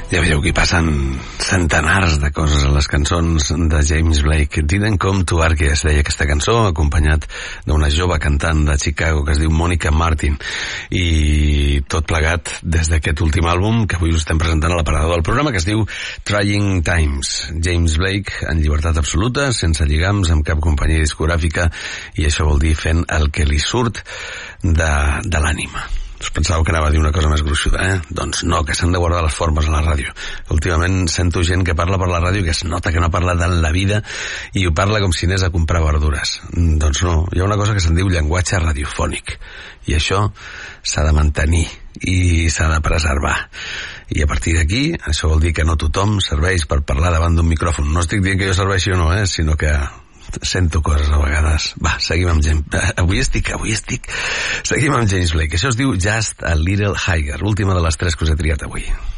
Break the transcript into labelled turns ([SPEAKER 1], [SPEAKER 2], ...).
[SPEAKER 1] Ja veieu que hi passen centenars de coses a les cançons de James Blake. Didn't Come to Argue es deia aquesta cançó, acompanyat d'una jove cantant de Chicago que es diu Monica Martin, i tot plegat des d'aquest últim àlbum que avui us estem presentant a l'aparador del programa, que es diu Trying Times. James Blake en llibertat absoluta, sense lligams, amb cap companyia discogràfica, i això vol dir fent el que li surt de l'ànima. Us pensàveu que anava a dir una cosa més gruixuda, Doncs no, que s'han de guardar les formes a la ràdio. Últimament sento gent que parla per la ràdio que es nota que no parla de la vida i ho parla com si anés a comprar verdures. Doncs no, hi ha una cosa que se'n diu llenguatge radiofònic, i això s'ha de mantenir i s'ha de preservar. I a partir d'aquí, això vol dir que no tothom serveix per parlar davant d'un micròfon. No estic dient que jo serveixi o no, sinó que sento coses a vegades. Va, seguim amb James. Avui estic. Seguim amb James Blake. Això es diu Just a Little Higher, última de les 3 que us he triat avui.